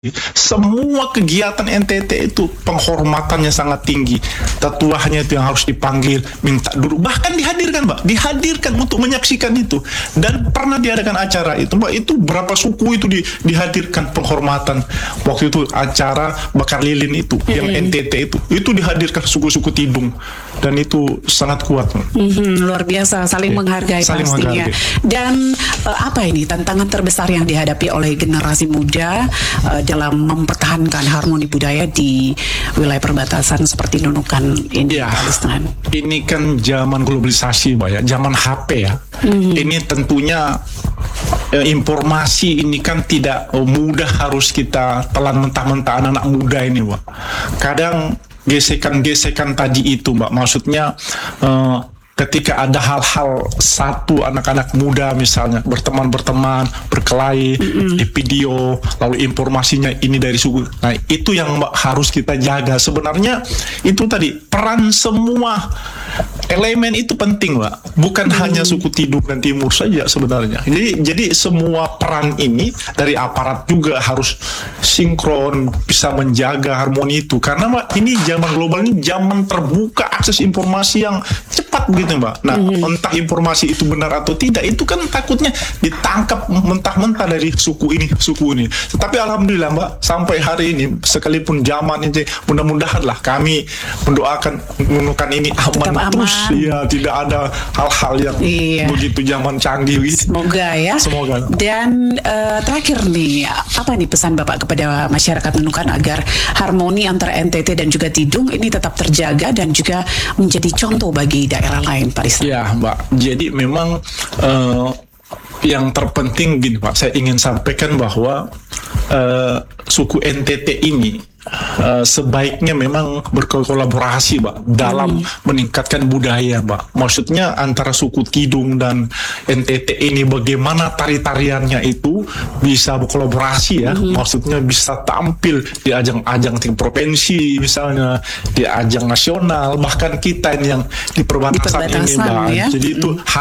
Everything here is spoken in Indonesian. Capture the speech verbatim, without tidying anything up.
Semua kegiatan N T T itu penghormatannya sangat tinggi. Tetuanya itu yang harus dipanggil, minta duduk, bahkan dihadirkan, Mbak, dihadirkan untuk menyaksikan itu. Dan pernah diadakan acara itu, Mbak, itu berapa suku itu di, dihadirkan penghormatan. Waktu itu acara bakar lilin itu, mm-hmm. yang N T T itu, itu dihadirkan suku-suku Tidung, dan itu sangat kuat. Mm-hmm, luar biasa, saling ya, menghargai saling pastinya. Menghargai. Dan uh, apa ini tantangan terbesar yang dihadapi oleh generasi muda uh, dalam mempertahankan harmoni budaya di wilayah perbatasan seperti Nunukan ini? Ya, ini kan zaman globalisasi, Mbak, ya, zaman H P ya. Mm-hmm. Ini tentunya eh, informasi ini kan tidak oh, mudah harus kita telan mentah-mentah anak-anak muda ini, Mbak. Kadang gesekan-gesekan tadi itu, Mbak, maksudnya eh, ketika ada hal-hal satu anak-anak muda misalnya berteman-berteman, berkelahi, mm-hmm. di video, lalu informasinya ini dari suku. Nah, itu yang harus kita jaga. Sebenarnya itu tadi peran semua elemen itu penting, Mbak. Bukan mm-hmm. hanya suku Tidung dan Timur saja sebenarnya. Jadi jadi semua peran ini dari aparat juga harus sinkron, bisa menjaga harmoni itu. Karena, Mbak, ini zaman global ini zaman terbuka, akses informasi yang cepat gitu, Mbak. Nah, mm-hmm. entah informasi itu benar atau tidak, itu kan takutnya ditangkap mentah-mentah dari suku ini, suku ini. Tetapi alhamdulillah, Mbak, sampai hari ini, sekalipun zaman ini, mudah-mudahan lah kami mendoakan Nunukan ini aman, aman terus, ya, tidak ada hal-hal yang iya. begitu zaman canggih. Semoga ya. Semoga. Dan uh, terakhir nih, apa nih pesan Bapak kepada masyarakat Nunukan agar harmoni antara N T T dan juga Tidung ini tetap terjaga dan juga menjadi contoh bagi daerah lain, Pak Rizal? Ya, Mbak. Jadi memang uh, yang terpenting gini, Pak, saya ingin sampaikan bahwa uh, suku N T T ini uh, sebaiknya memang berkolaborasi, Mbak, dalam hmm. meningkatkan budaya, Mbak. Maksudnya antara suku Tidung dan N T T ini bagaimana tari-tariannya itu bisa berkolaborasi ya. Hmm. Maksudnya bisa tampil di ajang-ajang tingkat provinsi misalnya, di ajang nasional, bahkan kita ini yang di perbatasan, di perbatasan ini, Mbak. Ya? Jadi itu hmm.